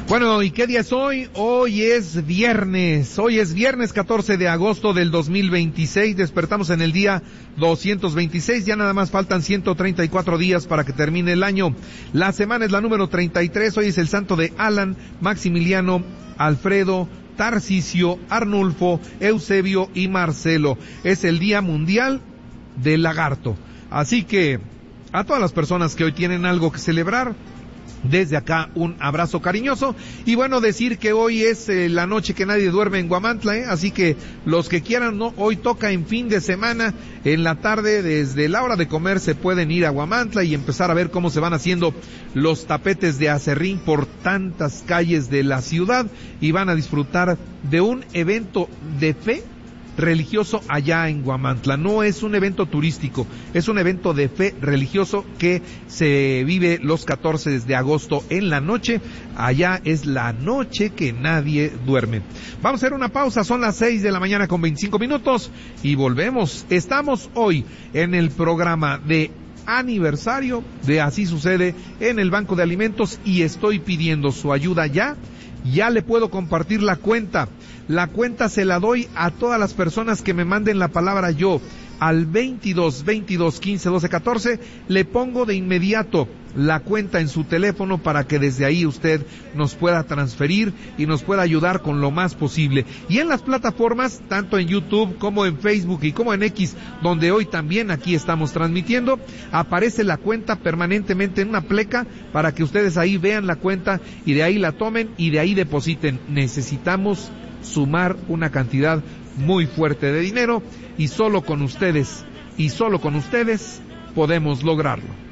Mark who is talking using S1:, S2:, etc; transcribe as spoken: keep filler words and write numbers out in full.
S1: Bueno, ¿y qué día es hoy? Hoy es viernes, hoy es viernes catorce de agosto del dos mil veintiséis, despertamos en el día doscientos veintiséis, ya nada más faltan ciento treinta y cuatro días para que termine el año. La semana es la número treinta y tres, hoy es el santo de Alan, Maximiliano, Alfredo, Tarcisio, Arnulfo, Eusebio y Marcelo. Es el Día Mundial del Lagarto. Así que, a todas las personas que hoy tienen algo que celebrar, desde acá un abrazo cariñoso. Y bueno, decir que hoy es eh, la noche que nadie duerme en Huamantla, ¿eh? Así que los que quieran, no, hoy toca en fin de semana, en la tarde, desde la hora de comer se pueden ir a Huamantla y empezar a ver cómo se van haciendo los tapetes de acerrín por tantas calles de la ciudad, y van a disfrutar de un evento de fe religioso allá en Huamantla. No es un evento turístico, es un evento de fe religioso que se vive los catorce de agosto en la noche. Allá es la noche que nadie duerme. Vamos a hacer una pausa, son las seis de la mañana con veinticinco minutos y volvemos. Estamos hoy en el programa de aniversario de Así Sucede en el Banco de Alimentos y estoy pidiendo su ayuda ya. Ya le puedo compartir la cuenta. La cuenta se la doy a todas las personas que me manden la palabra yo al veintidós, veintidós, quince, doce, catorce. Le pongo de inmediato la cuenta en su teléfono para que desde ahí usted nos pueda transferir y nos pueda ayudar con lo más posible. Y en las plataformas, tanto en YouTube como en Facebook y como en X, donde hoy también aquí estamos transmitiendo, aparece la cuenta permanentemente en una pleca para que ustedes ahí vean la cuenta y de ahí la tomen y de ahí depositen. Necesitamos sumar una cantidad muy fuerte de dinero y solo con ustedes, y solo con ustedes podemos lograrlo.